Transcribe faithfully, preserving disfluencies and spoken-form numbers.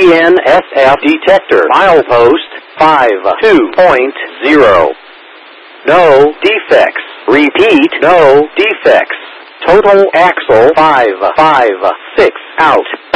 N S F detector. Milepost five two point zero. No defects. Repeat, no defects. Total axle five five six out.